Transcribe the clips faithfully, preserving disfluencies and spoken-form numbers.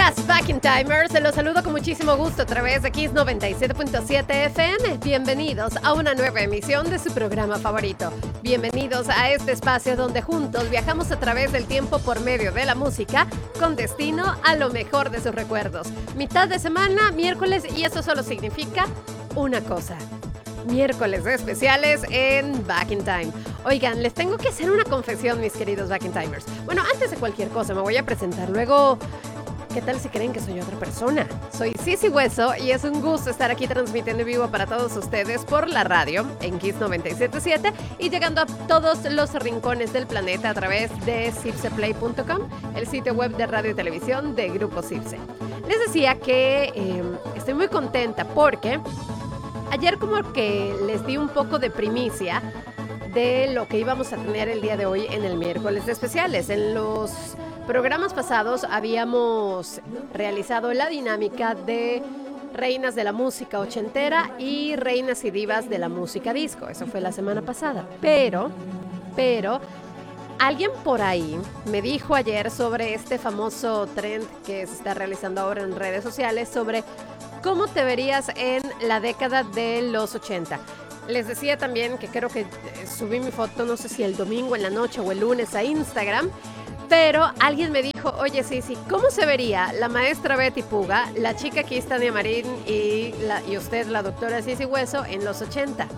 días, Back in Timers. Los saludo con muchísimo gusto a través de Kiss noventa y siete punto siete F M. Bienvenidos a una nueva emisión de su programa favorito. Bienvenidos a este espacio donde juntos viajamos a través del tiempo por medio de la música con destino a lo mejor de sus recuerdos. Mitad de semana, miércoles, y eso solo significa una cosa: miércoles especiales en Back in Time. Oigan, les tengo que hacer una confesión, mis queridos Back in Timers. Bueno, antes de cualquier cosa me voy a presentar. Luego, ¿qué tal si creen que soy otra persona? Soy Sisi Hueso y es un gusto estar aquí transmitiendo en vivo para todos ustedes por la radio en Kiss noventa y siete punto siete y llegando a todos los rincones del planeta a través de cipse play punto com, el sitio web de radio y televisión de Grupo Cipse. Les decía que eh, estoy muy contenta porque ayer como que les di un poco de primicia de lo que íbamos a tener el día de hoy en el miércoles de especiales. En los programas pasados habíamos realizado la dinámica de reinas de la música ochentera y reinas y divas de la música disco. Eso fue la semana pasada. Pero, pero, alguien por ahí me dijo ayer sobre este famoso trend que se está realizando ahora en redes sociales sobre cómo te verías en la década de los ochenta. Les decía también que creo que subí mi foto, no sé si el domingo en la noche o el lunes a Instagram, pero alguien me dijo, oye Sisi, ¿cómo se vería la maestra Betty Puga, la chica aquí Tania Marín y, la, y usted, la doctora Sisi Hueso, en los ochenta?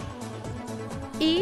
Y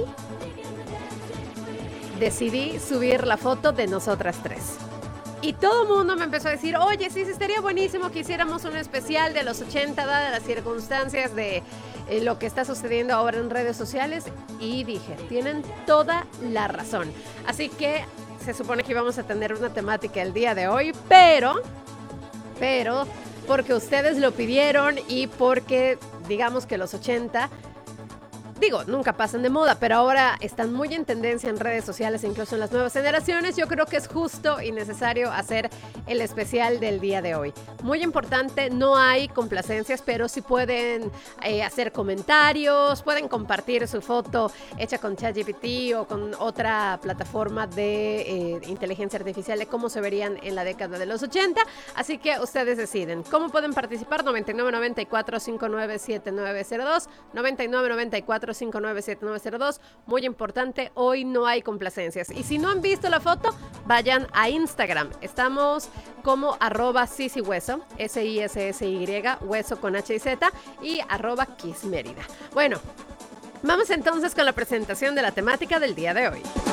decidí subir la foto de nosotras tres. Y todo el mundo me empezó a decir, oye, sí, sí, estaría buenísimo que hiciéramos un especial de los ochenta, dadas las circunstancias de eh, lo que está sucediendo ahora en redes sociales. Y dije, tienen toda la razón. Así que se supone que íbamos a tener una temática el día de hoy, pero, pero, porque ustedes lo pidieron y porque, digamos que los ochenta... Digo, nunca pasan de moda, pero ahora están muy en tendencia en redes sociales, incluso en las nuevas generaciones. Yo creo que es justo y necesario hacer el especial del día de hoy. Muy importante, no hay complacencias, pero sí pueden eh, hacer comentarios, pueden compartir su foto hecha con ChatGPT o con otra plataforma de eh, inteligencia artificial de cómo se verían en la década de los ochenta. Así que ustedes deciden. ¿Cómo pueden participar? noventa y nueve noventa y cuatro cincuenta y nueve setenta y nueve cero dos, noventa y nueve noventa y cuatro cinco nueve siete nueve cero dos. Muy importante, hoy no hay complacencias. Y si no han visto la foto, vayan a Instagram. Estamos como arroba Sisi Hueso, S I S S Y, Hueso con H y Z, y arroba Kiss Mérida. Bueno, vamos entonces con la presentación de la temática del día de hoy.